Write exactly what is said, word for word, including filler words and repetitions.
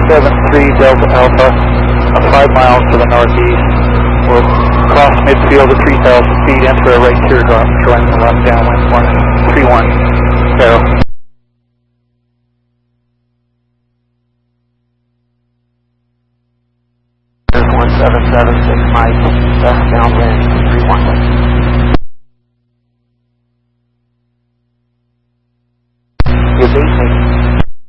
seven three Delta Alpha, uh, five miles to the northeast. We'll cross midfield at three thousand feet, enter a right teardrop, join the left downwind one three one, Barrow. one seven seven six Mike, west downwind three one. Your base